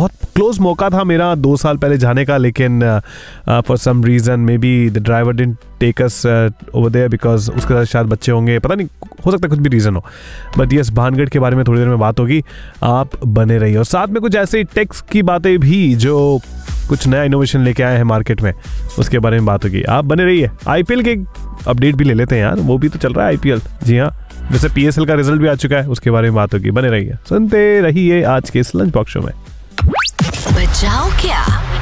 बहुत क्लोज मौका था मेरा 2 साल पहले जाने का, लेकिन for some reason may be the driver didn't take us over there because उसके साथ शायद बच्चे होंगे, पता नहीं, हो सकता है कुछ भी रीज़न हो। बट यस, भानगढ़ के बारे में थोड़ी देर में बात होगी, आप बने रहिए। और साथ में कुछ ऐसे टेक्स की बातें भी जो कुछ नया इनोवेशन लेके आए हैं मार्केट में, उसके बारे में बात होगी, आप बने रहिए। आईपीएल के अपडेट भी ले लेते हैं यार, वो भी तो चल रहा है आईपीएल। जी हाँ, जैसे पीएसएल का रिजल्ट भी आ चुका है, उसके बारे में बात होगी, बने रहिए, सुनते रहिए आज के इस लंच बॉक्स शो में। बचाओ क्या